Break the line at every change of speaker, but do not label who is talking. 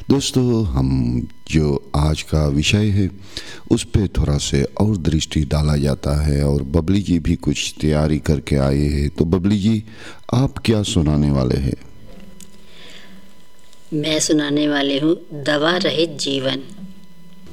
दोस्तों, हम जो आज का विषय है उस पे थोड़ा से और दृष्टि डाला जाता है और बबली जी भी कुछ तैयारी करके आए हैं। तो बबली जी, आप क्या सुनाने वाले हैं?
मैं सुनाने वाली हूँ दवा रहित जीवन।